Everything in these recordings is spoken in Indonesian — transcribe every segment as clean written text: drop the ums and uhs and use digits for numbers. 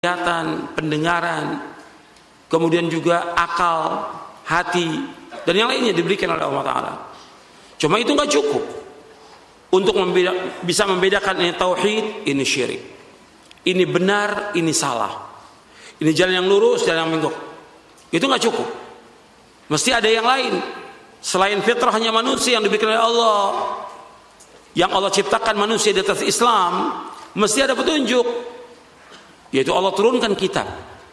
penglihatan, pendengaran, kemudian juga akal, hati, dan yang lainnya diberikan oleh Allah Ta'ala. Cuma itu nggak cukup untuk bisa membedakan ini tauhid, ini syirik, ini benar, ini salah, ini jalan yang lurus, jalan yang bengkok. Itu nggak cukup. Mesti ada yang lain selain fitrahnya manusia yang diberikan oleh Allah, yang Allah ciptakan manusia di atas Islam. Mesti ada petunjuk, yaitu Allah turunkan kitab,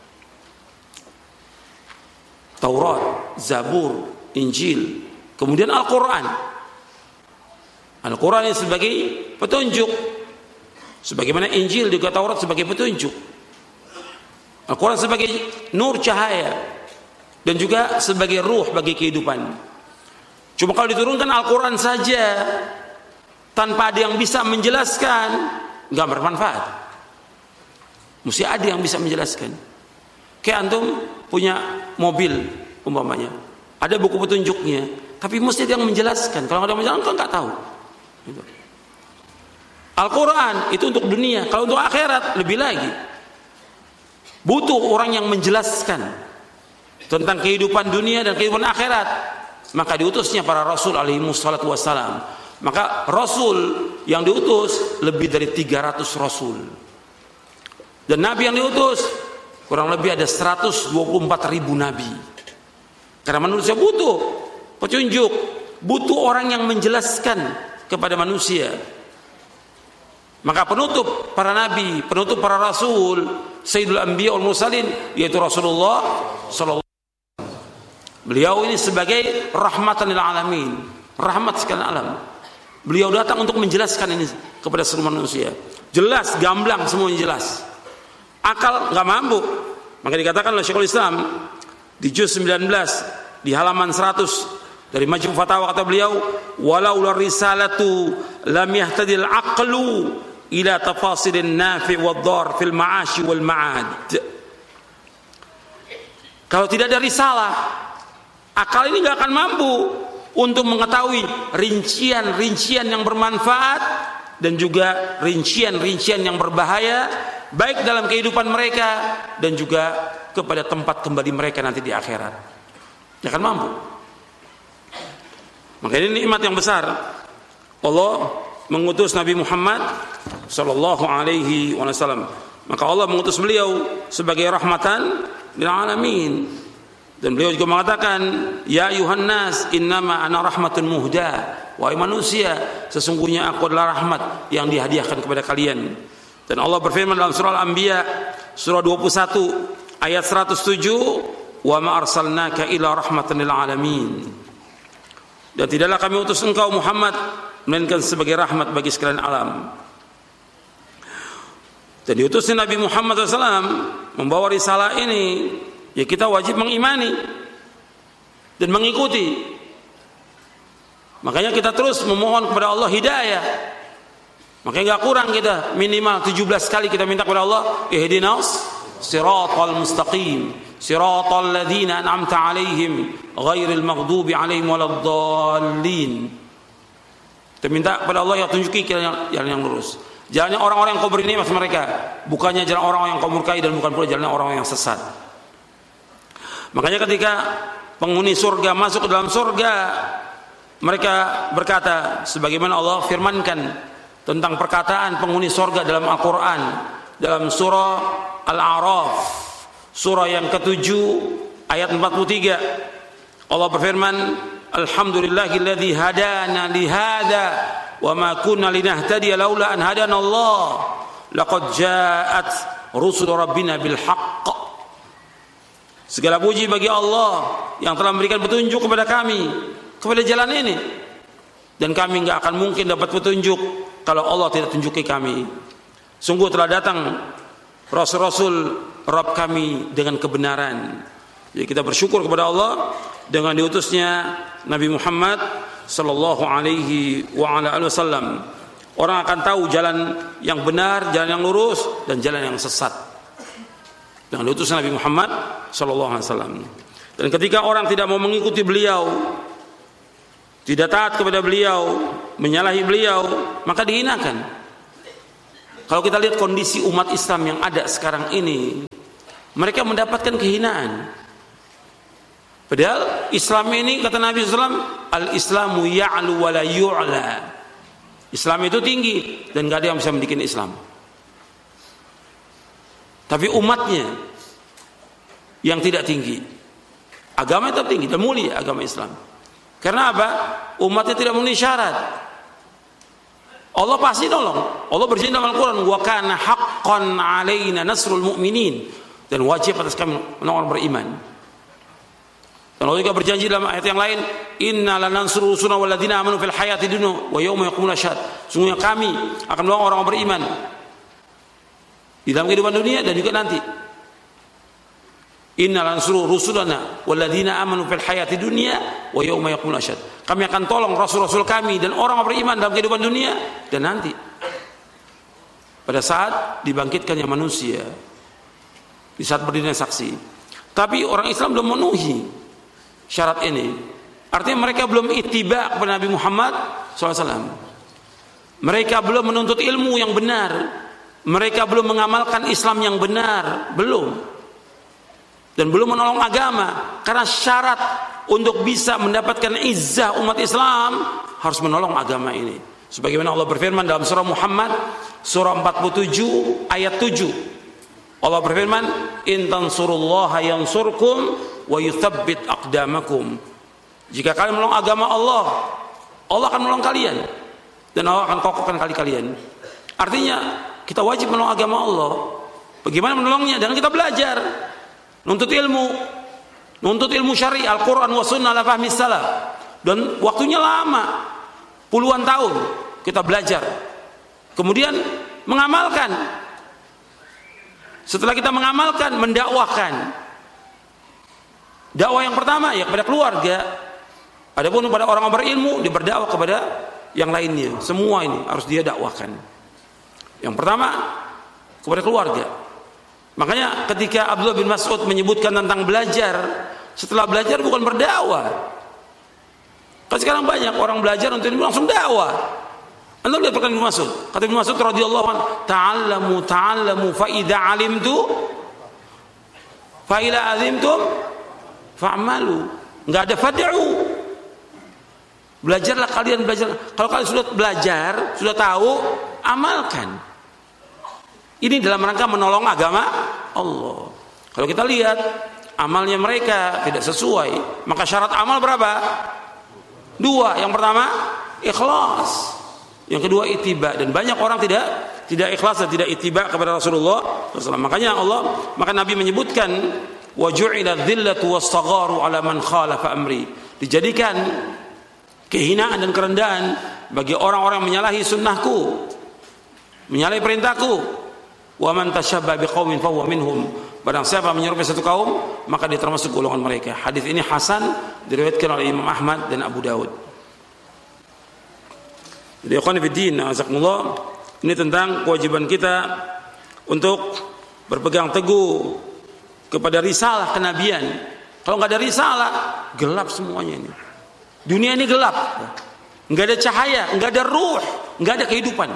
Taurat, Zabur, Injil, kemudian Al-Quran. Al-Quran ini sebagai petunjuk, sebagaimana Injil juga Taurat sebagai petunjuk. Al-Quran sebagai nur cahaya dan juga sebagai ruh bagi kehidupan. Cuma kalau diturunkan Al-Quran saja tanpa ada yang bisa menjelaskan, nggak bermanfaat. Mesti ada yang bisa menjelaskan. Kayak antum punya mobil umpamanya, ada buku petunjuknya, tapi mesti ada yang menjelaskan. Kalau nggak ada yang menjelaskan, nggak tahu. Gitu. Al-Quran itu untuk dunia, kalau untuk akhirat lebih lagi. Butuh orang yang menjelaskan tentang kehidupan dunia dan kehidupan akhirat. Maka diutusnya para rasul alaihi wassalatu wassalam. Maka rasul yang diutus lebih dari 300 rasul. Dan nabi yang diutus kurang lebih ada 124.000 nabi. Karena manusia butuh petunjuk, butuh orang yang menjelaskan kepada manusia. Maka penutup para nabi, penutup para rasul, Sayyidul Anbiya wal Mursalin, yaitu Rasulullah sallallahu alaihi wasallam. Beliau ini sebagai rahmatan lil alamin, rahmat sekalian alam. Beliau datang untuk menjelaskan ini kepada seluruh manusia. Jelas, gamblang, semuanya jelas. Akal nggak mampu. Maka dikatakan oleh Syekhul Islam di juz 19 di halaman 100 dari Majmu' Fatawa, kata beliau, walau la risalatu lam yahtadil aqlu ila tafasilin nafi' wad dhar fil ma'ashi wal ma'ad. Kalau tidak ada risalah, akal ini nggak akan mampu untuk mengetahui rincian-rincian yang bermanfaat dan juga rincian-rincian yang berbahaya, baik dalam kehidupan mereka dan juga kepada tempat kembali mereka nanti di akhirat. Tidak akan mampu. Maka ini nikmat yang besar. Allah mengutus Nabi Muhammad sallallahu alaihi wasallam. Maka Allah mengutus beliau sebagai rahmatan lil alamin. Dan beliau juga mengatakan, ya ayuhan nas innama ana rahmatun muhda. Wahai manusia, sesungguhnya aku adalah rahmat yang dihadiahkan kepada kalian. Dan Allah berfirman dalam surah Al-Anbiya surah 21 ayat 107, wa ma arsalnaka ila rahmatan lil alamin. Dan tidaklah kami utus engkau Muhammad melainkan sebagai rahmat bagi sekalian alam. Dan diutusnya Nabi Muhammad SAW membawa risalah ini, ya kita wajib mengimani dan mengikuti. Makanya kita terus memohon kepada Allah hidayah. Makanya gak kurang kita, minimal 17 kali kita minta kepada Allah, ihdinas siratal mustaqim, siratal ladzina an'amta alaihim ghairil maghdubi alaihim waladdallin. Kita minta kepada Allah yang tunjuki jalan yang lurus. Jalannya orang-orang yang kau beri nikmat mereka, bukannya jalan orang-orang yang kau murkai dan bukan pula jalan orang-orang yang sesat. Makanya ketika penghuni surga masuk ke dalam surga, mereka berkata sebagaimana Allah firmankan tentang perkataan penghuni surga dalam Al-Quran, dalam surah Al-A'raf, surah yang ke-7 ayat 43. Allah berfirman, alhamdulillahilladzi hadana lihada wa ma kunna linahtadiya laula an hadana Allah laqad ja'at rusul rabbina bil haqq. Segala puji bagi Allah yang telah memberikan petunjuk kepada kami kepada jalan ini, dan kami enggak akan mungkin dapat petunjuk kalau Allah tidak tunjuki kami. Sungguh telah datang rasul-rasul Rabb kami dengan kebenaran. Jadi kita bersyukur kepada Allah dengan diutusnya Nabi Muhammad sallallahu alaihi wa ala alihi wasallam. Orang akan tahu jalan yang benar, jalan yang lurus dan jalan yang sesat dengan diutusnya Nabi Muhammad sallallahu alaihi wasallam. Dan ketika orang tidak mau mengikuti beliau, tidak taat kepada beliau, menyalahi beliau, maka dihinakan. Kalau kita lihat kondisi umat Islam yang ada sekarang ini, mereka mendapatkan kehinaan. Padahal Islam ini, kata Nabi SAW, al-Islamu ya'lu wa la yu'la. Islam itu tinggi dan gak ada yang bisa bikin Islam. Tapi umatnya yang tidak tinggi. Agama itu tinggi dan mulia, agama Islam. Karena apa? Umatnya tidak memenuhi syarat. Allah pasti nolong. Allah berjanji dalam Al-Quran, wa kana haqqan alaina nasrul mu'minin, dan wajib atas kami menolong orang beriman. Dan Allah juga berjanji dalam ayat yang lain, inna lanansuru rusulana walladzina amanu fil hayati dunya wa yauma yaqumul ashhad. Sungguhnya kami akan menolong orang beriman di dalam kehidupan dunia dan juga nanti. Inna lanansuru rusulana walladzina amanu fil hayati dunya wa yauma yaqumul ashhad. Kami akan tolong rasul-rasul kami dan orang beriman dalam kehidupan dunia dan nanti pada saat dibangkitkannya manusia, di saat berdirinya saksi. Tapi orang Islam belum memenuhi syarat ini. Artinya mereka belum ittiba kepada Nabi Muhammad SAW. Mereka belum menuntut ilmu yang benar. Mereka belum mengamalkan Islam yang benar. Belum. Dan belum menolong agama. Karena syarat untuk bisa mendapatkan izzah umat Islam harus menolong agama ini. Sebagaimana Allah berfirman dalam surah Muhammad, surah 47 ayat 7. Allah berfirman, in tansurullaha yansurkum wa yuthabbit aqdamakum. Jika kalian menolong agama Allah, Allah akan menolong kalian dan Allah akan kokohkan kaki kalian. Artinya kita wajib menolong agama Allah. Bagaimana menolongnya? Dengan kita belajar, nuntut ilmu syar'i, Al-Quran wa sunnah ala fahmi salaf. Dan waktunya lama, puluhan tahun kita belajar, kemudian mengamalkan. Setelah kita mengamalkan, mendakwahkan. Dakwah yang pertama ya kepada keluarga. Adapun kepada orang berilmu, dia berdakwah kepada yang lainnya. Semua ini harus dia dakwahkan. Yang pertama kepada keluarga. Makanya ketika Abdullah bin Mas'ud menyebutkan tentang belajar, setelah belajar bukan berdakwah. Kan sekarang banyak orang belajar untuk langsung dakwah. Anda lihat perkataan Ibnu Mas'ud. Kata Ibnu Mas'ud radhiyallahu anhu, ta'allamu fa idza 'alimtu fa ila 'alimtum fa'malu. Enggak ada fad'u. Belajarlah kalian, belajar. Kalau kalian sudah belajar, sudah tahu, amalkan. Ini dalam rangka menolong agama Allah. Kalau kita lihat amalnya mereka tidak sesuai, maka syarat amal berapa? 2. Yang pertama, ikhlas. Yang kedua, ittiba. Dan banyak orang tidak ikhlas dan tidak ittiba kepada Rasulullah SAW. Makanya maka Nabi menyebutkan, wa ju'ila dhillatu was-sagharu 'ala man khalafa amri. Dijadikan kehinaan dan kerendahan bagi orang-orang yang menyalahi sunnahku, menyalahi perintahku. Wa man tashabbaha biqaumin fahuwa minhum. Barang siapa menyerupai satu kaum, maka dia termasuk golongan mereka. Hadis ini hasan, diriwayatkan oleh Imam Ahmad dan Abu Daud. Jadi ikhwan fillah, azakumullah, ini tentang kewajiban kita untuk berpegang teguh kepada risalah kenabian. Kalau nggak ada risalah, gelap semuanya ini. Dunia ini gelap, nggak ada cahaya, nggak ada ruh, nggak ada kehidupan.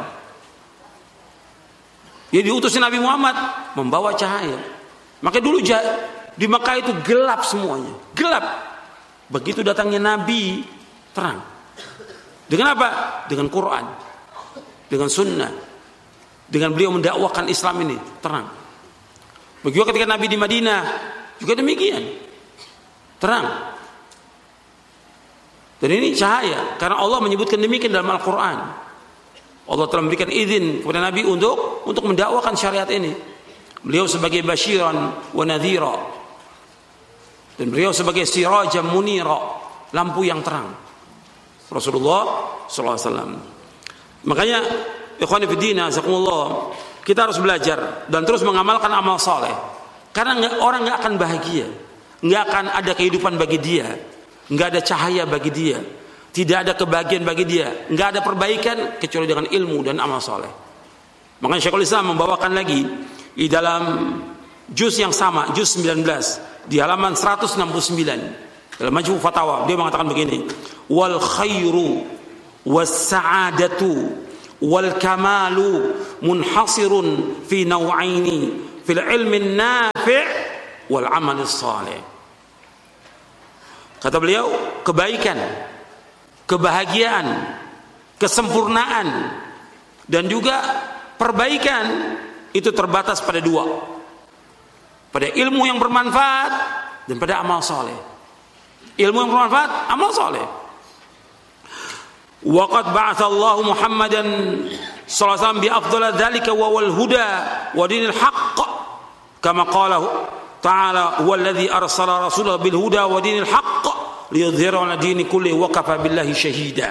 Jadi diutusnya Nabi Muhammad membawa cahaya. Maka dulu di Makkah itu gelap semuanya, gelap. Begitu datangnya Nabi, terang. Dengan apa? Dengan Quran, dengan Sunnah, dengan beliau mendakwahkan Islam ini terang. Begitu ketika Nabi di Madinah juga demikian, terang. Dan ini cahaya karena Allah menyebutkan demikian dalam Al-Quran. Allah telah memberikan izin kepada Nabi untuk mendakwahkan syariat ini. Beliau sebagai basyiran wa nadhira, dan beliau sebagai sirajan munira, lampu yang terang. Rasulullah SAW. Makanya ikhwan fillah, jazakumullah, kita harus belajar dan terus mengamalkan amal saleh. Karena orang nggak akan bahagia, nggak akan ada kehidupan bagi dia, nggak ada cahaya bagi dia, tidak ada kebahagiaan bagi dia, nggak ada perbaikan kecuali dengan ilmu dan amal saleh. Makanya Syekhul Islam membawakan lagi di dalam juz yang sama, juz 19 di halaman 169 dalam Majmu' Fatawa, dia mengatakan begini: wal khairu was sa'adatu wal kamalu munhasirun fi naw'aini fil ilmi nafi' wal amal salih. Kata beliau, kebaikan, kebahagiaan, kesempurnaan dan juga perbaikan itu terbatas pada dua, pada ilmu yang bermanfaat dan pada amal soleh. Ilmu yang bermanfaat, amal soleh. Wa qad ba'atha Allah Muhammadan sallallahu alaihi wasallam bi afdhala dzalika wa wal huda wa dinil haqq kama qala ta'ala huwa alladhi arsala rasulahu bil huda wa dinil haqq liyudhhirahu 'ala dini kullihi wa kafa billahi shahida.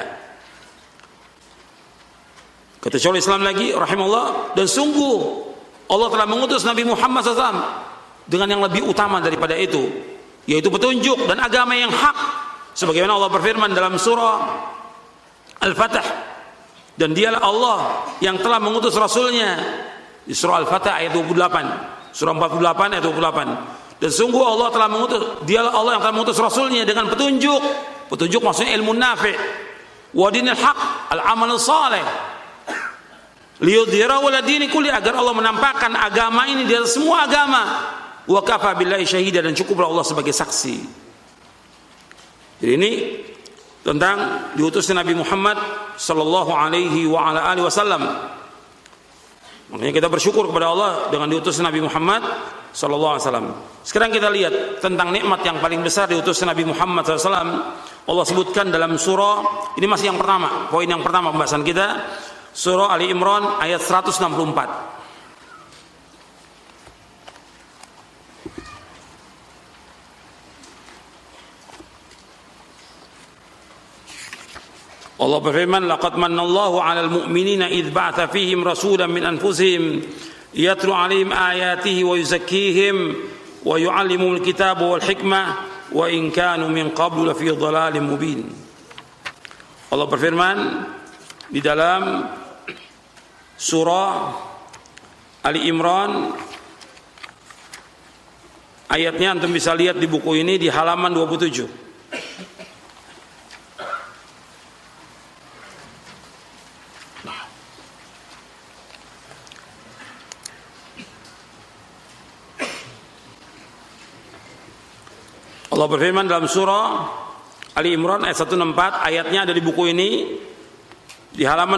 Kata Syekhul Islam lagi rahimahullah, dan sungguh Allah telah mengutus Nabi Muhammad SAW dengan yang lebih utama daripada itu, yaitu petunjuk dan agama yang hak, sebagaimana Allah berfirman dalam surah Al-Fatah, dan dialah Allah yang telah mengutus Rasulnya di surah Al-Fatah ayat 28, surah 48 ayat 28. Dan sungguh Allah telah mengutus, dialah Allah yang telah mengutus Rasulnya dengan petunjuk. Petunjuk maksudnya ilmu nafi', wa dinil haq, al-amal saleh, liyudhhirahu 'ala dini kulli, agar Allah menampakkan agama ini di atas semua agama. Wa kafa billahi syahida, dan cukuplah Allah sebagai saksi. Jadi ini tentang diutusnya Nabi Muhammad sallallahu alaihi wa ala alihi wasallam. Makanya kita bersyukur kepada Allah dengan diutusnya Nabi Muhammad sallallahu alaihi wasallam. Sekarang kita lihat tentang nikmat yang paling besar diutusnya Nabi Muhammad sallallahu alaihi wasallam. Allah sebutkan dalam surah, ini masih yang pertama, poin yang pertama pembahasan kita, surah Ali Imran ayat 164. Allah berfirman, laqad manallahu 'alal mu'minina idz ba'atha fihim rasulan min anfusihim yatlu 'alaihim ayatihi wa yuzakkihim wa yu'allimuhumul kitaba wal hikmah wa in kanu min qablu lafi dhalalin mubin. Allah berfirman di dalam surah Ali Imran, ayatnya antum bisa lihat di buku ini di halaman 27. Allah berfirman dalam surah Ali Imran ayat 164, ayatnya ada di buku ini di halaman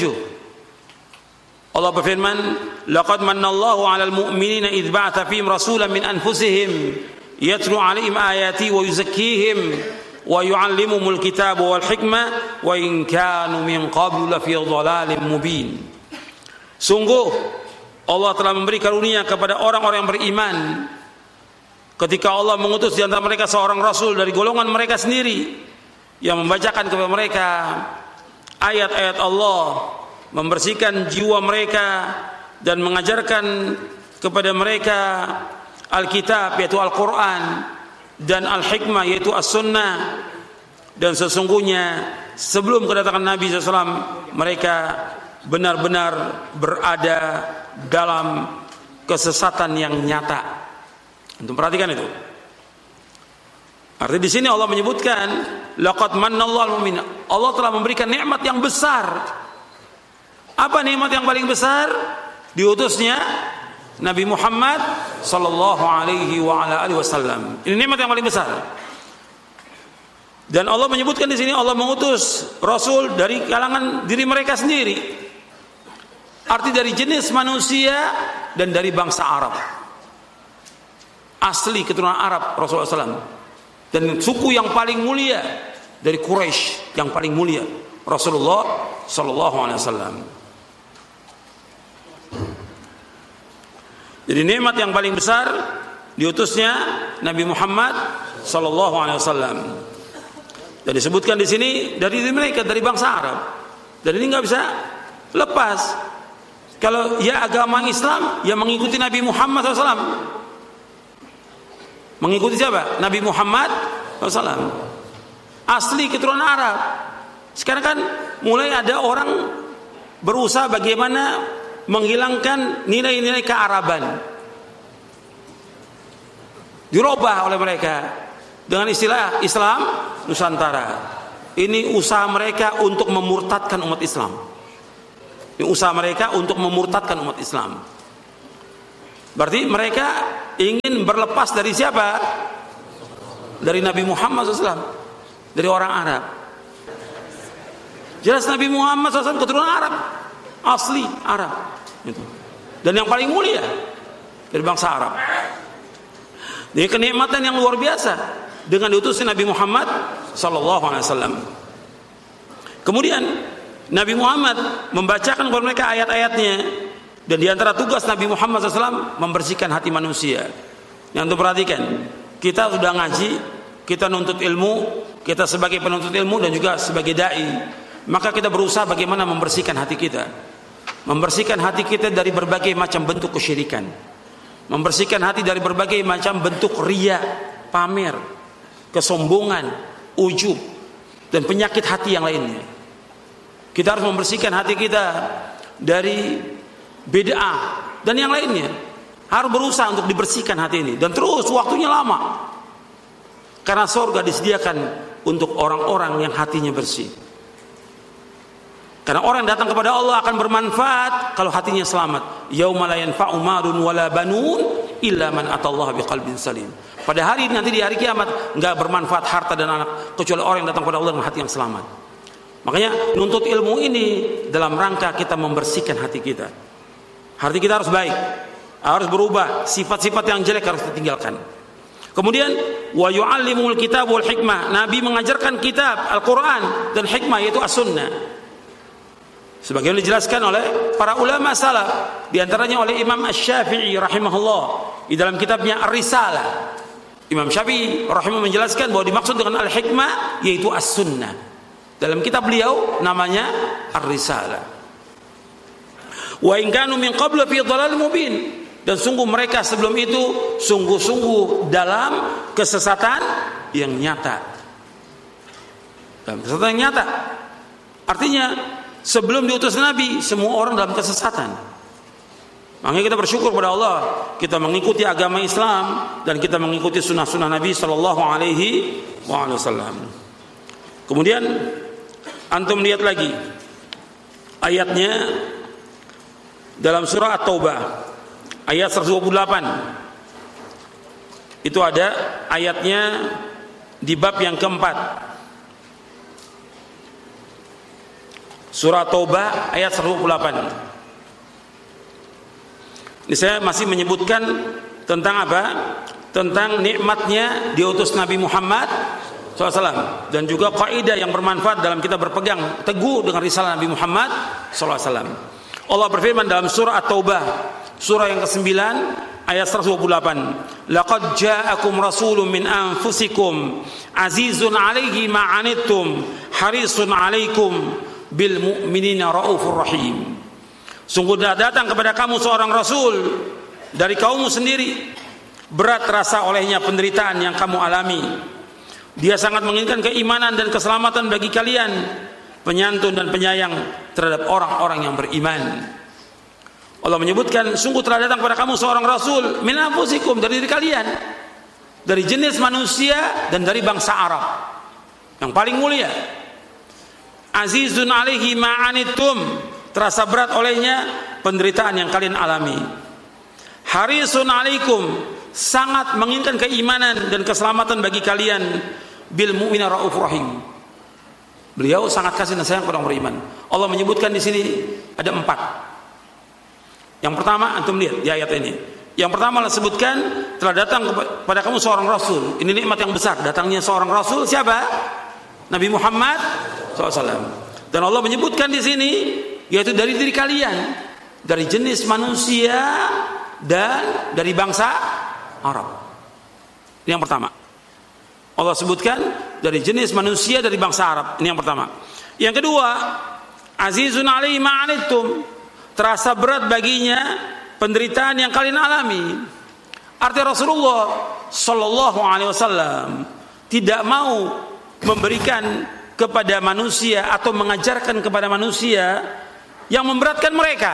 27. Allah berfirman, laqad manallahu 'alal mu'minina idz ba'atha fihim rasulan min anfusihim yatlu 'alaihim ayati wa yuzakkihim wa yu'allimuhumul kitaba wal hikmah wa in kanu min qablu lafi dhalalin mubin. Sungguh Allah telah memberi karunia kepada orang-orang yang beriman ketika Allah mengutus di antara mereka seorang rasul dari golongan mereka sendiri yang membacakan kepada mereka ayat-ayat Allah, membersihkan jiwa mereka dan mengajarkan kepada mereka Alkitab yaitu Al-Quran dan Al-Hikmah yaitu As-Sunnah. Dan sesungguhnya sebelum kedatangan Nabi SAW mereka benar-benar berada dalam kesesatan yang nyata. Untuk perhatikan itu. Artinya di sini Allah menyebutkan laqad manallahu 'alal mu'minin. Allah telah memberikan nikmat yang besar. Apa nikmat yang paling besar? Diutusnya Nabi Muhammad sallallahu alaihi wa ala alihi wasallam. Ini nikmat yang paling besar. Dan Allah menyebutkan di sini Allah mengutus rasul dari kalangan diri mereka sendiri. Arti dari jenis manusia dan dari bangsa Arab. Asli keturunan Arab Rasulullah SAW, dan suku yang paling mulia dari Quraisy yang paling mulia Rasulullah Sallallahu Alaihi Wasallam. Jadi nikmat yang paling besar diutusnya Nabi Muhammad Sallallahu Alaihi Wasallam, dan disebutkan di sini dari mereka dari bangsa Arab, dan ini nggak bisa lepas. Kalau ya agama Islam yang mengikuti Nabi Muhammad SAW. Mengikuti siapa? Nabi Muhammad SAW. Asli keturunan Arab. Sekarang kan mulai ada orang berusaha bagaimana menghilangkan nilai-nilai kearaban. Dirubah oleh mereka dengan istilah Islam Nusantara. Ini usaha mereka untuk memurtadkan umat Islam. usaha mereka untuk memurtadkan umat Islam. Berarti mereka ingin berlepas dari siapa? Dari Nabi Muhammad SAW, dari orang Arab. Jelas Nabi Muhammad SAW keturunan Arab, asli Arab. Dan yang paling mulia dari bangsa Arab. Ini kenikmatan yang luar biasa dengan diutusnya Nabi Muhammad SAW. Kemudian Nabi Muhammad membacakan kepada mereka ayat-ayatnya, dan di antara tugas Nabi Muhammad SAW membersihkan hati manusia. Yang untuk perhatikan, kita sudah ngaji, kita nuntut ilmu, kita sebagai penuntut ilmu dan juga sebagai dai, maka kita berusaha bagaimana membersihkan hati kita, membersihkan hati kita dari berbagai macam bentuk kesyirikan, membersihkan hati dari berbagai macam bentuk riya, pamer, kesombongan, ujub, dan penyakit hati yang lainnya. Kita harus membersihkan hati kita dari bid'ah dan yang lainnya. Harus berusaha untuk dibersihkan hati ini, dan terus waktunya lama. Karena surga disediakan untuk orang-orang yang hatinya bersih. Karena orang yang datang kepada Allah akan bermanfaat kalau hatinya selamat. Yauma la yanfa'u malun wala banun illa man atallaha biqalbin salim. Pada hari nanti, di hari kiamat, enggak bermanfaat harta dan anak kecuali orang yang datang kepada Allah dengan hati yang selamat. Makanya nuntut ilmu ini dalam rangka kita membersihkan hati kita. Hati kita harus baik, harus berubah, sifat-sifat yang jelek harus ditinggalkan. Kemudian wa yu'allimul kitab wal hikmah. Nabi mengajarkan kitab Al-Qur'an dan hikmah, yaitu as-sunnah. Sebagaimana dijelaskan oleh para ulama salaf, di antaranya oleh Imam Asy-Syafi'i rahimahullah di dalam kitabnya Ar-Risalah. Imam Syafi'i rahimahullah menjelaskan bahwa dimaksud dengan al-hikmah yaitu as-sunnah. Dalam kitab beliau namanya Ar-Risalah. Wa in kanu min qablu fi dhalal mubin. Dan sungguh mereka sebelum itu sungguh-sungguh dalam kesesatan yang nyata. Dalam kesesatan yang nyata. Artinya sebelum diutus Nabi semua orang dalam kesesatan. Makanya kita bersyukur kepada Allah, kita mengikuti agama Islam dan kita mengikuti sunnah-sunnah Nabi Sallallahu Alaihi Wasallam. Kemudian antum lihat lagi ayatnya dalam surah At-Taubah ayat 128. Itu ada ayatnya di bab yang keempat. Surah Taubah ayat 128. Ini saya masih menyebutkan tentang apa? Tentang nikmatnya diutus Nabi Muhammad SAW, dan juga kaidah yang bermanfaat dalam kita berpegang teguh dengan risalah Nabi Muhammad SAW. Allah berfirman dalam surah At-Taubah, surah yang ke-9 ayat 128. Laqad ja'akum rasulun min anfusikum azizun 'alaihi ma 'anittum harisun 'alaikum bil mu'minina raufur rahim. Sungguh telah datang kepada kamu seorang rasul dari kaummu sendiri, berat rasa olehnya penderitaan yang kamu alami. Dia sangat menginginkan keimanan dan keselamatan bagi kalian, penyantun dan penyayang terhadap orang-orang yang beriman. Allah menyebutkan sungguh telah datang kepada kamu seorang rasul min anfusikum, dari diri kalian, dari jenis manusia dan dari bangsa Arab yang paling mulia. Azizun 'alaihi ma 'anittum, terasa berat olehnya penderitaan yang kalian alami. Harisun 'alaikum, sangat menginginkan keimanan dan keselamatan bagi kalian. Bil mu'mina raufur rahim, beliau sangat kasih dan sayang kepada orang beriman. Allah menyebutkan di sini ada 4. Yang pertama antum lihat di ayat ini. Yang pertama Allah sebutkan telah datang kepada kamu seorang rasul. Ini nikmat yang besar, datangnya seorang rasul. Siapa? Nabi Muhammad SAW. Dan Allah menyebutkan di sini yaitu dari diri kalian, dari jenis manusia dan dari bangsa Arab. Ini yang pertama. Allah sebutkan dari jenis manusia dari bangsa Arab. Ini yang pertama. Yang kedua, azizun 'alaihi ma 'anittum, terasa berat baginya penderitaan yang kalian alami. Artinya Rasulullah sallallahu alaihi wasallam tidak mau memberikan kepada manusia atau mengajarkan kepada manusia yang memberatkan mereka.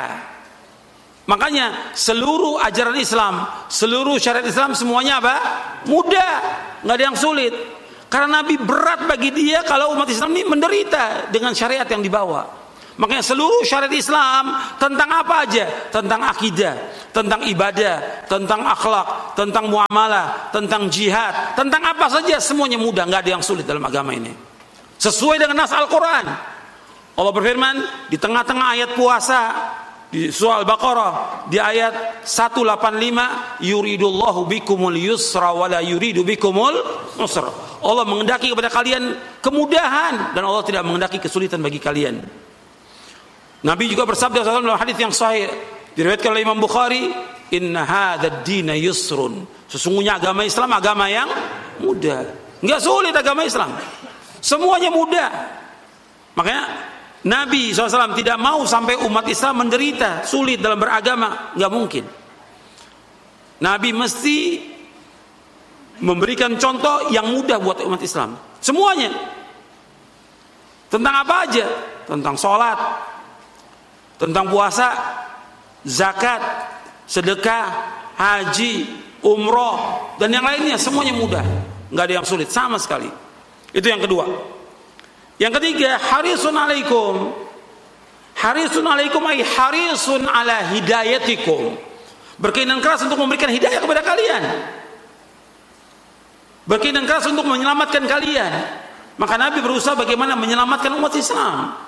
Makanya seluruh ajaran Islam, seluruh syariat Islam semuanya apa? Mudah, nggak ada yang sulit. Karena Nabi berat bagi dia kalau umat Islam ini menderita dengan syariat yang dibawa. Makanya seluruh syariat Islam tentang apa aja? Tentang akidah, tentang ibadah, tentang akhlak, tentang muamalah, tentang jihad, tentang apa saja semuanya mudah, nggak ada yang sulit dalam agama ini. Sesuai dengan nas Al-Quran. Allah berfirman di tengah-tengah ayat puasa di surah Al-Baqarah di ayat 185, yuridullahu bikumul yusra wala yuridu bikumul usra. Allah menghendaki kepada kalian kemudahan dan Allah tidak menghendaki kesulitan bagi kalian. Nabi juga bersabda dalam hadis yang sahih diriwayatkan oleh Imam Bukhari, inna hadzal dina yusrun. Sesungguhnya agama Islam agama yang mudah. Enggak sulit agama Islam. Semuanya mudah. Makanya Nabi SAW tidak mau sampai umat Islam menderita, sulit dalam beragama, enggak mungkin. Nabi mesti memberikan contoh yang mudah buat umat Islam. Semuanya. Tentang apa aja? Tentang sholat, tentang puasa, zakat, sedekah, haji, umroh, dan yang lainnya semuanya mudah, nggak ada yang sulit sama sekali. Itu yang kedua. Yang ketiga, harisun alaikum. Harisun alaikum ay harisun ala hidayatikum. Berkeinginan keras untuk memberikan hidayah kepada kalian. Berkeinginan keras untuk menyelamatkan kalian. Maka Nabi berusaha bagaimana menyelamatkan umat Islam.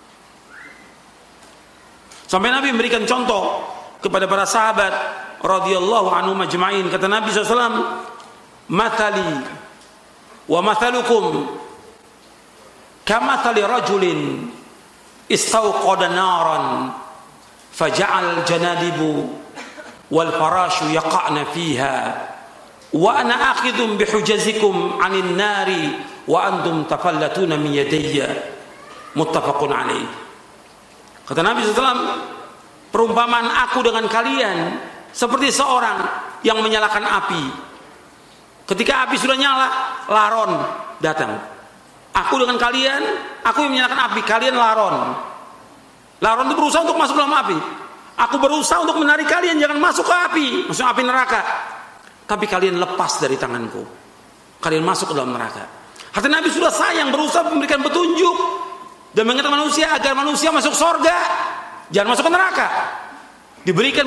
Sampai Nabi memberikan contoh kepada para sahabat radhiyallahu anhum ajma'in. Kata Nabi SAW, "Mathali wa mathalukum kamathali rajulin istawqada naran faja'al janadibu wal farashu yaqa'na fiha wa ana akhidhum bihujazikum 'anil nari wa antum tafallatuna min yadayya." Muttafaqun alaih. Kata Nabi SAW, perumpamaan aku dengan kalian seperti seorang yang menyalakan api. Ketika api sudah nyala, laron datang. Aku dengan kalian, aku yang menyalakan api, kalian laron. Laron itu berusaha untuk masuk dalam api. Aku berusaha untuk menarik kalian jangan masuk ke api, masuk api neraka. Tapi kalian lepas dari tanganku. Kalian masuk ke dalam neraka. Hati Nabi sudah sayang, berusaha memberikan petunjuk dan mengingatkan manusia agar manusia masuk surga, jangan masuk ke neraka. Diberikan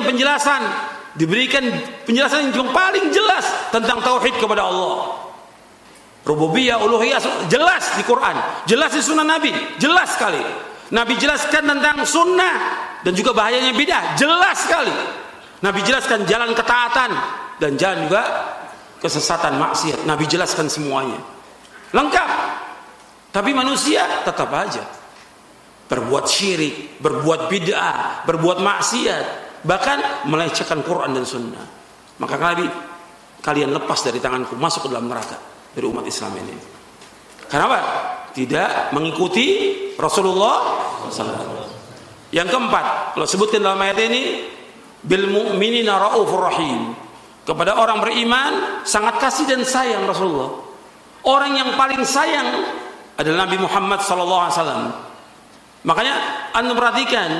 penjelasan yang paling jelas tentang tauhid kepada Allah. Rububiyah, uluhiyah jelas di Quran, jelas di sunnah Nabi, jelas sekali. Nabi jelaskan tentang sunnah dan juga bahayanya bidah, jelas sekali. Nabi jelaskan jalan ketaatan dan jalan juga kesesatan maksiat. Nabi jelaskan semuanya. Lengkap. Tapi manusia tetap aja berbuat syirik, berbuat bid'ah, berbuat maksiat, bahkan melecehkan Quran dan Sunnah. Maka kalian lepas dari tanganku, masuk ke dalam neraka dari umat Islam ini. Kenapa? Tidak mengikuti Rasulullah SAW. Yang keempat, kalau sebutkan dalam ayat ini, bil mu'minina raufur rahim. Kepada orang beriman sangat kasih dan sayang Rasulullah. Orang yang paling sayang adalah Nabi Muhammad SAW. Makanya Anda perhatikan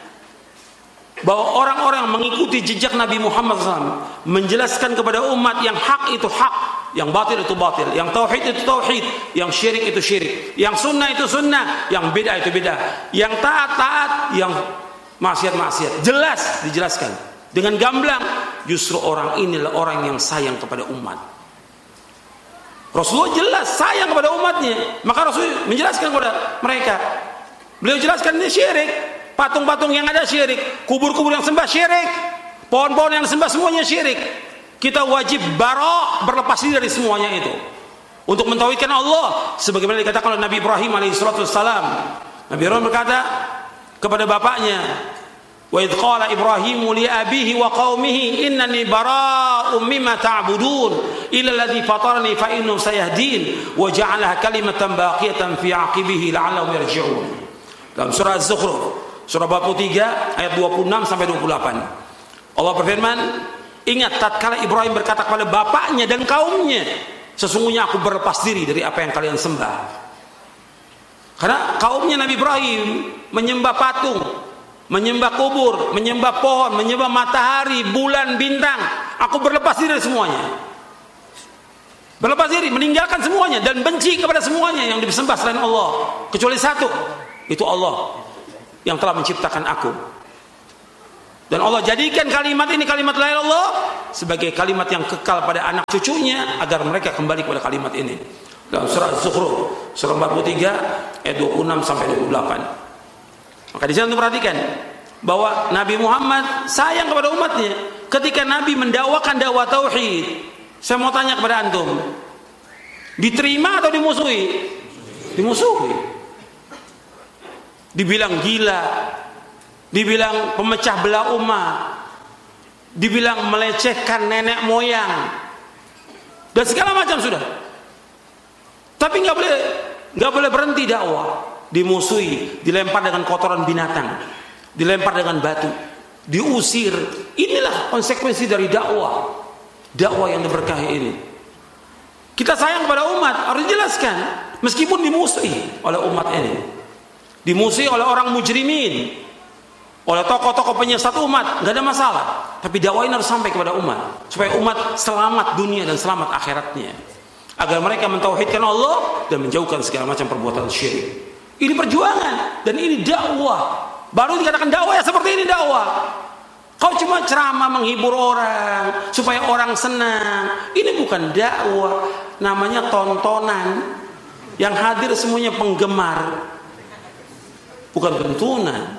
bahwa orang-orang yang mengikuti jejak Nabi Muhammad SAW menjelaskan kepada umat yang hak itu hak, yang batil itu batil, yang tauhid itu tauhid, yang syirik itu syirik, yang sunnah itu sunnah, yang bid'ah itu bid'ah, yang taat taat, yang maksiat maksiat. Jelas dijelaskan dengan gamblang. Justru orang inilah orang yang sayang kepada umat. Rasulullah jelas sayang kepada umatnya, maka Rasul menjelaskan kepada mereka. Beliau jelaskan ini syirik, patung-patung yang ada syirik, kubur-kubur yang sembah syirik, pohon-pohon yang disembah semuanya syirik. Kita wajib berlepas diri dari semuanya itu untuk mentauhidkan Allah sebagaimana dikatakan oleh Nabi Ibrahim alaihissalam. Nabi Ibrahim berkata kepada bapaknya, wa idh qala Ibrahimu li abihi wa qaumihi innani bara'um mimma ta'budun illa alladhi fatarani fa innahu sayahdin wa ja'alaha kalimatan baqiyatan fi 'aqibihi la'allahum yarji'un. Dalam surah Az-Zukhruf, surah 43 ayat 26 sampai 28. Allah berfirman, ingat tatkala Ibrahim berkata kepada bapaknya dan kaumnya, sesungguhnya aku berlepas diri dari apa yang kalian sembah. Karena kaumnya Nabi Ibrahim menyembah patung, menyembah kubur, menyembah pohon, menyembah matahari, bulan, bintang. Aku berlepas diri dari semuanya. Berlepas diri, meninggalkan semuanya dan benci kepada semuanya yang disembah selain Allah, kecuali satu, itu Allah. yang telah menciptakan aku. Dan Allah jadikan kalimat ini, kalimat la ilaha illallah, sebagai kalimat yang kekal pada anak cucunya agar mereka kembali kepada kalimat ini. Dalam surah Az-Zukhruf surah 43 ayat 26 sampai 28. Maka di sini untuk perhatikan bahwa Nabi Muhammad sayang kepada umatnya. Ketika Nabi mendakwakan dakwah tauhid, saya mau tanya kepada antum, diterima atau dimusuhi? Dimusuhi. Dibilang gila, dibilang pemecah belah umat, dibilang melecehkan nenek moyang, dan segala macam sudah. Tapi nggak boleh berhenti dakwah. Dimusuhi, dilempar dengan kotoran binatang, dilempar dengan batu, diusir. Inilah konsekuensi dari dakwah yang diberkahi ini. Kita sayang kepada umat, harus dijelaskan, meskipun dimusuhi oleh umat ini, dimusuhi oleh orang mujrimin, oleh tokoh-tokoh penyesat umat, nggak ada masalah. Tapi dakwah ini harus sampai kepada umat, supaya umat selamat dunia dan selamat akhiratnya, agar mereka mentauhidkan Allah dan menjauhkan segala macam perbuatan syirik. Ini perjuangan dan ini dakwah. Baru dikatakan dakwah ya seperti ini dakwah. Kau cuma ceramah menghibur orang supaya orang senang. Ini bukan dakwah, namanya tontonan. Yang hadir semuanya penggemar, bukan tuntunan.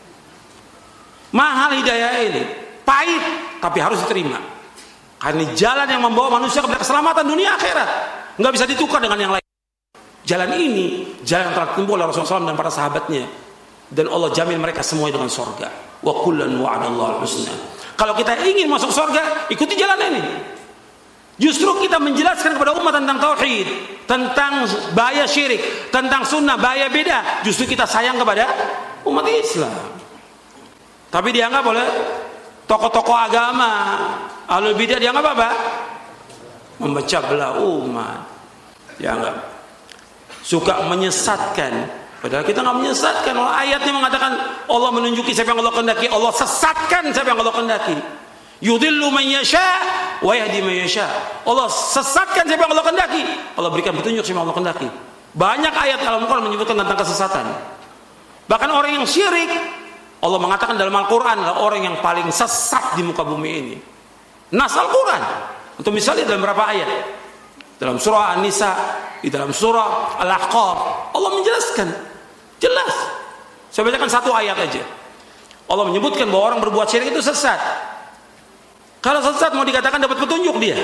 Mahal hidayah ini, pahit tapi harus diterima. Karena jalan yang membawa manusia kepada keselamatan dunia akhirat, nggak bisa ditukar dengan yang lain. Jalan ini, jalan yang telah timbul oleh Rasulullah SAW dan para sahabatnya, dan Allah jamin mereka semua dengan surga. Wa kullan wa'adallahu al-husna. Kalau kita ingin masuk surga, ikuti jalan ini. Justru kita menjelaskan kepada umat tentang tauhid, tentang bahaya syirik, tentang sunnah, bahaya beda. Justru kita sayang kepada umat Islam. Tapi dianggap oleh tokoh-tokoh agama, ahlul bidah, dianggap apa? Memecah belah umat. Dianggap suka menyesatkan, padahal kita nggak menyesatkan. Ayatnya mengatakan Allah menunjuki siapa yang Allah kehendaki, Allah sesatkan siapa yang Allah kehendaki. Yudhillu man yasha wa yahdi man yasha. Allah sesatkan siapa yang Allah kehendaki, Allah berikan petunjuk siapa yang Allah kehendaki. Banyak ayat dalam Al-Quran menyebutkan tentang kesesatan. Bahkan orang yang syirik, Allah mengatakan dalam Al-Quran adalah orang yang paling sesat di muka bumi ini. Nas Al-Quran. Untuk misalnya dalam beberapa ayat, dalam surah An-Nisa, di dalam surah Al-Ahqaf, Allah menjelaskan jelas. Saya bacakan satu ayat aja. Allah menyebutkan bahwa orang berbuat syirik itu sesat. Kalau sesat mau dikatakan dapat petunjuk dia,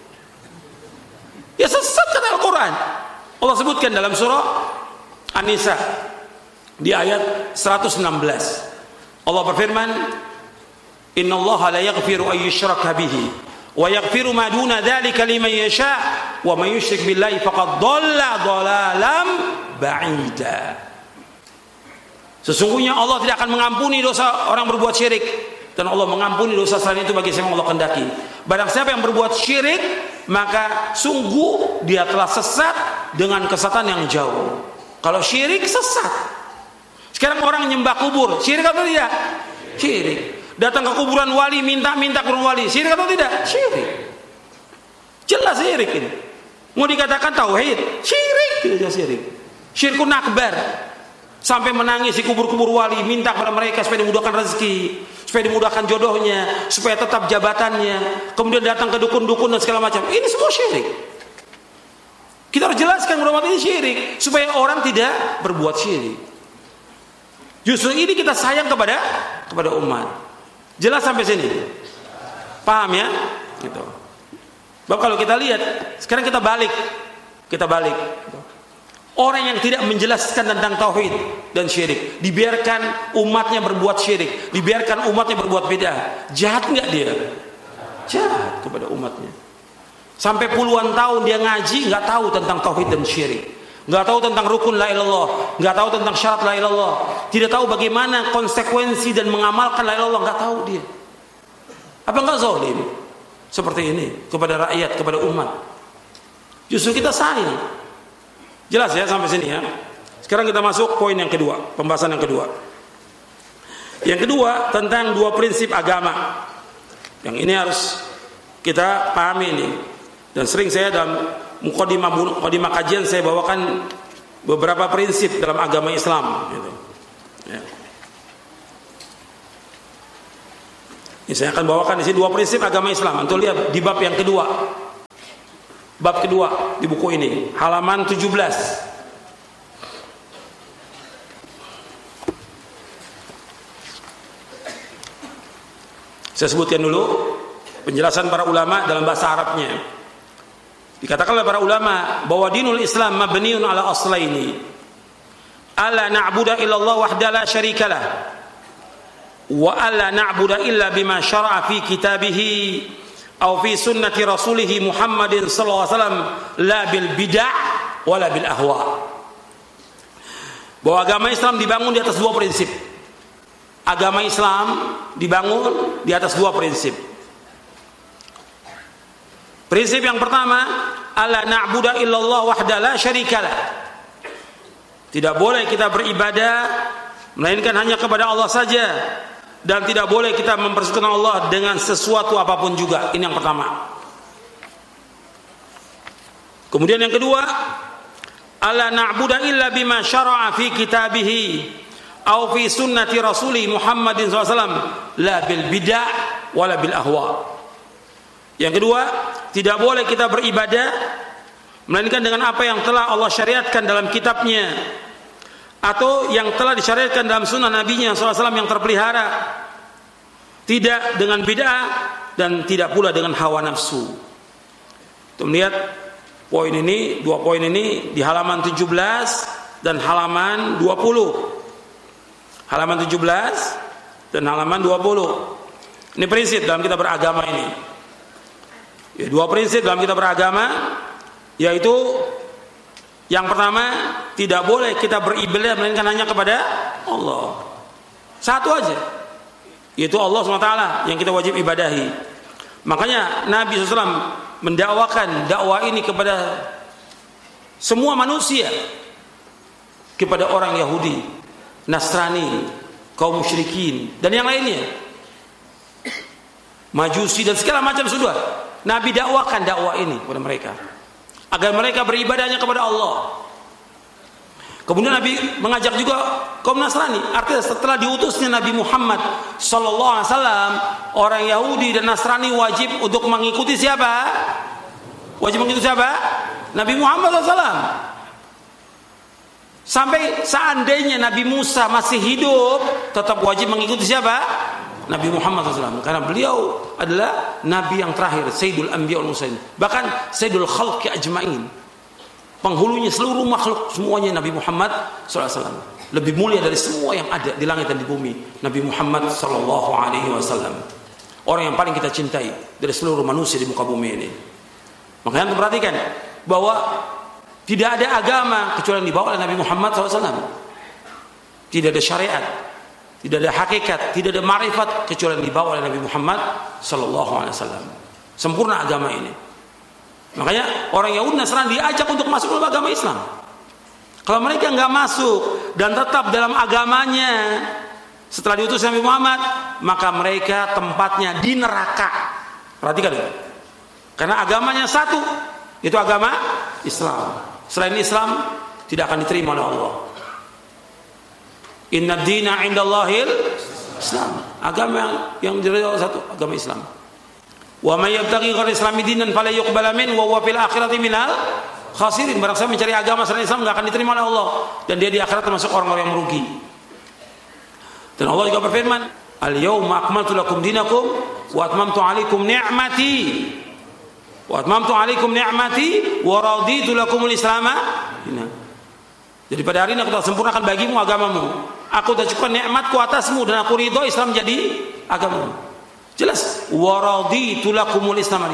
ya sesat kata Al-Quran. Allah sebutkan dalam surah An-Nisa di ayat 116. Allah berfirman, "Innallaha la yaghfiru an yushraka bihi wa yaghfiru ma duna dzalika liman yasha wa may yusyrik billahi faqad dhalla dhalalan ba'ida." Sesungguhnya Allah tidak akan mengampuni dosa orang berbuat syirik, dan Allah mengampuni dosa selain itu bagi siapa yang Allah kehendaki. Barang siapa yang berbuat syirik, maka sungguh dia telah sesat dengan kesesatan yang jauh. Kalau syirik sesat. Sekarang orang nyembah kubur, syirik atau tidak? Syirik. Datang ke kuburan wali, minta kuburan wali, syirik atau tidak? Syirik. Jelas syirik ini. Mau dikatakan tauhid, syirik, tidak syirik. Syirkun akbar. Sampai menangis di kubur-kubur wali, minta kepada mereka supaya dimudahkan rezeki, supaya dimudahkan jodohnya, supaya tetap jabatannya. Kemudian datang ke dukun-dukun dan segala macam. Ini semua syirik. Kita harus jelaskan bahwa ini syirik supaya orang tidak berbuat syirik. Justru ini kita sayang kepada umat. Jelas sampai sini? Paham ya? Gitu. Bapak, kalau kita lihat, sekarang kita balik. Orang yang tidak menjelaskan tentang tauhid dan syirik, dibiarkan umatnya berbuat syirik, dibiarkan umatnya berbuat beda. Jahat nggak dia? Jahat kepada umatnya. Sampai puluhan tahun dia ngaji, nggak tahu tentang tauhid dan syirik. Nggak tahu tentang rukun la ilallah, nggak tahu tentang syarat la ilallah, tidak tahu bagaimana konsekuensi dan mengamalkan la ilallah, nggak tahu dia. Apa nggak zalim seperti ini kepada rakyat, kepada umat? Justru kita sayang. Jelas ya sampai sini ya. Sekarang kita masuk poin yang kedua, pembahasan yang kedua. Yang kedua tentang dua prinsip agama. Yang ini harus kita pahami ini. Dan sering saya dalam mukadimah kajian saya bawakan beberapa prinsip dalam agama Islam gitu. Ya. Ini saya akan bawakan di sini 2 prinsip agama Islam. Antum lihat di bab yang kedua. Bab kedua di buku ini, halaman 17. Saya sebutkan dulu penjelasan para ulama dalam bahasa Arabnya. Dikatakan oleh para ulama bahwa dinul Islam mabniun ala aslaini. Alla na'budu illallah wahdahu la syarikalah. Wa alla na'budu illa bima syara'a fi kitabihi aw fi sunnati rasulih Muhammadin sallallahu alaihi wasallam la bil bid'ah wala bil ahwa. Bahwa agama Islam dibangun di atas 2 prinsip. Agama Islam dibangun di atas 2 prinsip. Prinsip yang pertama, alla na'budu illallah wahdahu la syarikalah. Tidak boleh kita beribadah melainkan hanya kepada Allah saja, dan tidak boleh kita mempersekutukan Allah dengan sesuatu apapun juga. Ini yang pertama. Kemudian yang kedua, alla na'budu illa bima syara'a fi kitabihi aw fi sunnati rasulih Muhammadin SAW la bil bid'ah wala bil ahwa. Yang kedua, tidak boleh kita beribadah melainkan dengan apa yang telah Allah syariatkan dalam kitabnya atau yang telah disyariatkan dalam sunnah nabinya SAW yang terpelihara, tidak dengan bid'ah dan tidak pula dengan hawa nafsu. Untuk melihat poin ini, 2 poin ini di halaman 17 dan halaman 20. Halaman 17 dan halaman 20. Ini prinsip dalam kita beragama ini. Ya, 2 prinsip dalam kita beragama, yaitu yang pertama, tidak boleh kita beribadah melainkan hanya kepada Allah. Satu aja, yaitu Allah SWT yang kita wajib ibadahi. Makanya Nabi SAW mendakwakan dakwah ini kepada semua manusia, kepada orang Yahudi, Nasrani, kaum musyrikin, dan yang lainnya, Majusi dan segala macam sudah. Nabi dakwakan dakwah ini kepada mereka agar mereka beribadahnya kepada Allah. Kemudian Nabi mengajak juga kaum Nasrani. Artinya setelah diutusnya Nabi Muhammad sallallahu alaihi wasallam, orang Yahudi dan Nasrani wajib untuk mengikuti siapa? Wajib mengikuti siapa? Nabi Muhammad sallallahu alaihi wasallam. Sampai seandainya Nabi Musa masih hidup, tetap wajib mengikuti siapa? Nabi Muhammad SAW. Karena beliau adalah Nabi yang terakhir, Sayyidul Anbiya wal Mursalin. Bahkan Sayyidul Khalqi Ajma'in. Penghulunya seluruh makhluk, semuanya Nabi Muhammad SAW. Lebih mulia dari semua yang ada di langit dan di bumi. Nabi Muhammad SAW. Orang yang paling kita cintai dari seluruh manusia di muka bumi ini. Makanya kita perhatikan bahwa tidak ada agama kecuali yang dibawa oleh Nabi Muhammad SAW. Tidak ada syariat, tidak ada hakikat, tidak ada ma'rifat kecuali yang dibawa oleh Nabi Muhammad SAW. Sempurna agama ini. Makanya orang Yahudi Nasrani diajak untuk masuk dalam agama Islam. Kalau mereka nggak masuk dan tetap dalam agamanya setelah diutus Nabi Muhammad, maka mereka tempatnya di neraka. Perhatikan ya. Karena agamanya satu, itu agama Islam. Selain Islam tidak akan diterima oleh Allah. Inna dina indallahil Islam. Agama yang diterima satu, agama Islam. Wa may yabtaghi ghayra islami dinan fala yuqbala min wa huwa fil akhirati minal khasirin. Barang siapa mencari agama selain Islam enggak akan diterima oleh Allah, dan dia di akhirat termasuk orang-orang yang merugi. Dan Allah juga berfirman, "Al-yauma akmaltu lakum dinakum wa atmamtu 'alaikum ni'mati." Wa atmamtu 'alaikum ni'mati wa raditu lakumul Islam. Jadi pada hari ini aku telah sempurnakan bagimu agamamu. Aku telah cukupkan nikmatku atasmu dan aku ridho Islam jadi agamamu. Jelas, wa raditu lakumul Islam.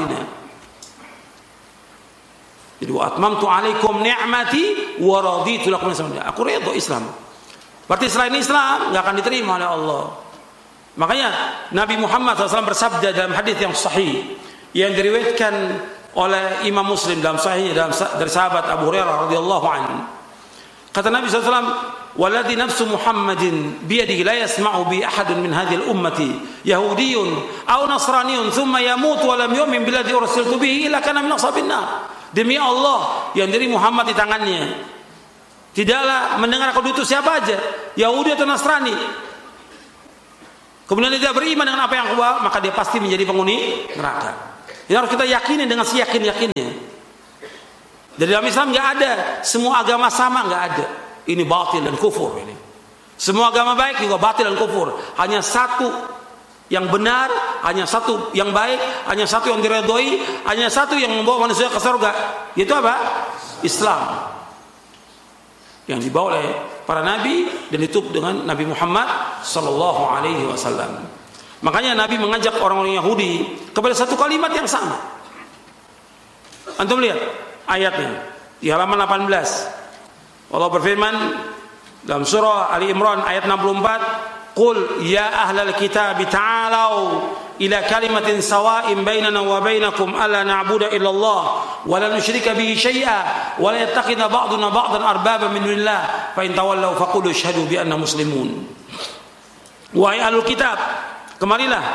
Jadi wa atmamtu 'alaikum ni'mati wa raditu lakumul Islam. Aku ridho Islam. Berarti selain Islam enggak akan diterima oleh Allah. Makanya Nabi Muhammad SAW bersabda dalam hadis yang sahih yang diriwayatkan oleh Imam Muslim dalam sahihnya dari sahabat Abu Hurairah radhiyallahu anhu. Kata Nabi SAW, "Walladhi nafsu Muhammadin biyadihi la yasma'u bi ahadun min hadhihi al-ummati yahudiyyun aw nasraniyyun thumma yamutu wa lam yu'min billadhi ursiltu bihi illa kana min ashabin nar." Demi Allah yang diri Muhammad di tangannya, tidaklah mendengar aku diutus siapa aja, Yahudi atau Nasrani, kemudian dia tidak beriman dengan apa yang aku bawa, maka dia pasti menjadi penghuni neraka. Ini harus kita yakini dengan seyakin-yakinnya. Dari dalam Islam nggak ada semua agama sama, nggak ada. Ini batil dan kufur ini. Semua agama baik juga batil dan kufur. Hanya satu yang benar, hanya satu yang baik, hanya satu yang diredhoi, hanya satu yang membawa manusia ke surga. Yaitu apa? Islam. Yang dibawa oleh para nabi dan ditutup dengan Nabi Muhammad sallallahu alaihi wasallam. Makanya Nabi mengajak orang-orang Yahudi kepada satu kalimat yang sama. Antum lihat ayatnya di halaman 18. Allah berfirman dalam surah Ali Imran ayat 64, "Qul ya ahlal kitab ta'alau ila kalimatin sawa'in bainana wa bainakum alla na'budu illallah wa la nusyrika bihi syai'a wa la yattakhidha ba'duna ba'dan arbaba min dunillah fa in tawallaw faqulu asyhadu bi anna muslimun." Wahai ahlul kitab, kemarilah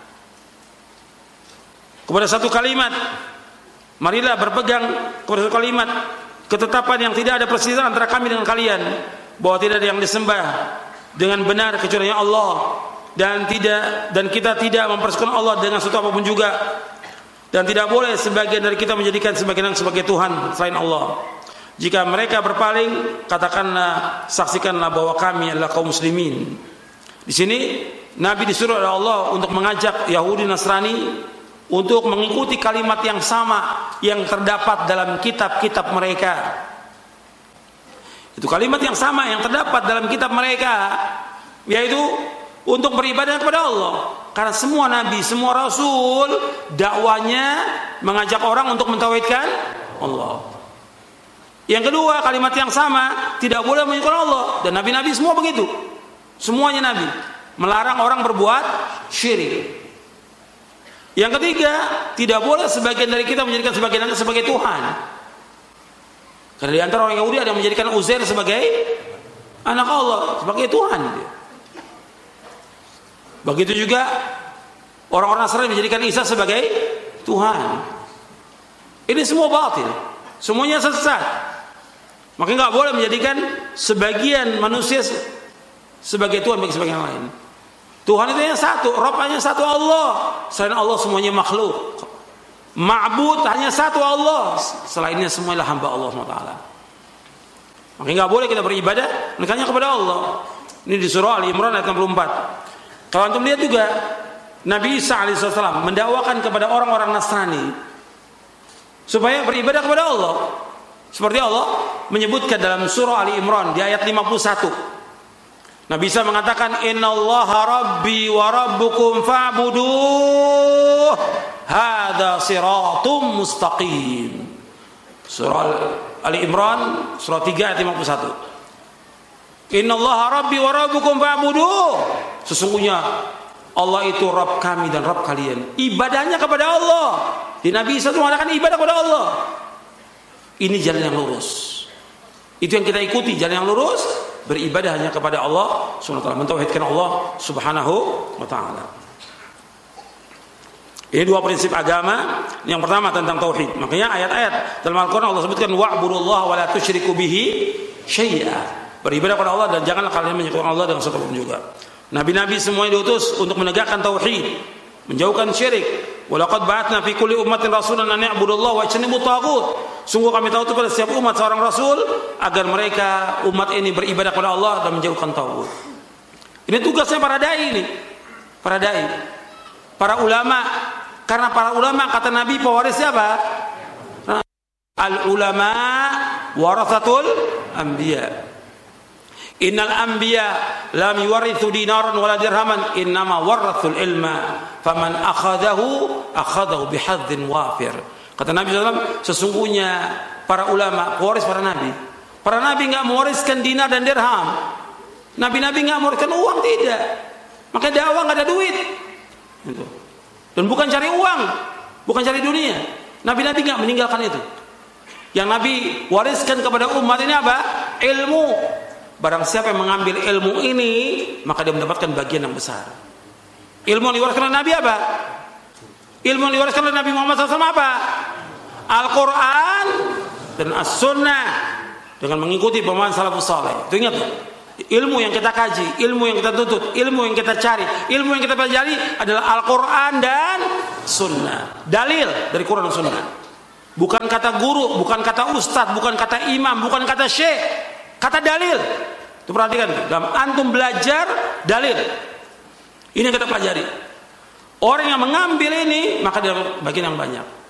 kepada satu kalimat. Marilah berpegang kepada satu kalimat ketetapan yang tidak ada perselisihan antara kami dengan kalian, bahwa tidak ada yang disembah dengan benar kecuali Allah, dan kita tidak mempersekutukan Allah dengan sesuatu apapun juga, dan tidak boleh sebagian dari kita menjadikan sebagian sebagai Tuhan selain Allah. Jika mereka berpaling, katakanlah, saksikanlah bahwa kami adalah kaum muslimin. Di sini Nabi disuruh oleh Allah untuk mengajak Yahudi Nasrani untuk mengikuti kalimat yang sama yang terdapat dalam kitab-kitab mereka. Itu kalimat yang sama yang terdapat dalam kitab mereka, yaitu untuk beribadah kepada Allah. Karena semua nabi, semua rasul dakwanya mengajak orang untuk mentauhidkan Allah. Yang kedua, kalimat yang sama tidak boleh menyekutukan Allah, dan nabi-nabi semua begitu. Semuanya nabi melarang orang berbuat syirik. Yang ketiga, tidak boleh sebagian dari kita menjadikan sebagian lain sebagai Tuhan. Karena di antara orang Yahudi ada yang menjadikan Uzair sebagai anak Allah, sebagai Tuhan. Begitu juga orang-orang Nasrani menjadikan Isa sebagai Tuhan. Ini semua batil, semuanya sesat. Maka nggak boleh menjadikan sebagian manusia sebagai Tuhan bagi sebagian lain. Tuhan itu yang satu, Rabb hanya satu Allah. Selain Allah semuanya makhluk. Ma'bud hanya satu Allah. Selainnya semuanya hamba Allah SWT. Maka nggak boleh kita beribadah hanya kepada Allah. Ini di surah Ali Imran ayat 64. Kalau antum lihat juga Nabi Isa alaihissalam mendakwakan kepada orang-orang Nasrani supaya beribadah kepada Allah. Seperti Allah menyebutkan dalam surah Ali Imran di ayat 51. Nabi Isa mengatakan, "Innallaha rabbi wa rabbukum fa'buduh, hadza siratum mustaqim." Surah Ali Imran surah 3 ayat 51. "Innallaha rabbi wa rabbukum fa'buduh." Sesungguhnya Allah itu Rabb kami dan Rabb kalian. Ibadahnya kepada Allah. Di Nabi Isa itu mengatakan ibadah kepada Allah. Ini jalan yang lurus. Itu yang kita ikuti, jalan yang lurus. Beribadah hanya kepada Allah Subhanahu wa ta'ala, mentauhidkan Allah Subhanahu wa ta'ala. Ini dua prinsip agama. Yang pertama tentang tauhid. Makanya ayat-ayat dalam Al-Qur'an Allah sebutkan wa'budullaha wa la tusyriku bihi syai'a. Beribadah kepada Allah dan janganlah kalian menyekutukan Allah dengan sesuatu pun juga. Nabi-nabi semuanya diutus untuk menegakkan tauhid, menjauhkan syirik. Walaqad ba'atsna fi kulli ummatin rasulan an ya'budullaha wa yajtanibut taghut. Sungguh kami tahu itu pada setiap umat seorang rasul agar mereka umat ini beribadah kepada Allah dan menjauhkan taghut. Ini tugasnya para dai ini. Para dai. Para ulama. Karena para ulama kata Nabi pewarisnya apa? Al ulama warathatul anbiya. Innal anbiya lam yuwarithu dinaran wala dirhaman innama warathul ilma faman akhadahu bihadzin wafir. Kata Nabi SAW, sesungguhnya para ulama pewaris para nabi. Para nabi enggak mewariskan dinar dan dirham. Nabi-nabi enggak mewariskan uang, tidak. Maka dakwah enggak ada duit. Gitu. Dan bukan cari uang, bukan cari dunia. Nabi-nabi enggak meninggalkan itu. Yang Nabi wariskan kepada umat ini apa? Ilmu. Barang siapa yang mengambil ilmu ini, maka dia mendapatkan bagian yang besar. Ilmu yang diwariskan oleh Nabi apa? Ilmu yang diwariskan oleh Nabi Muhammad SAW apa? Al-Quran dan As-Sunnah, dengan mengikuti pemahaman salafus saleh. Itu ingat, ilmu yang kita kaji, ilmu yang kita tuntut, ilmu yang kita cari, ilmu yang kita pelajari adalah Al-Quran dan Sunnah. Dalil dari Quran dan Sunnah. Bukan kata guru, bukan kata ustadz, bukan kata imam, bukan kata syekh. Kata dalil. Itu perhatikan. Dalam antum belajar dalil. Ini yang kita pelajari. Orang yang mengambil ini maka dia bagian yang banyak.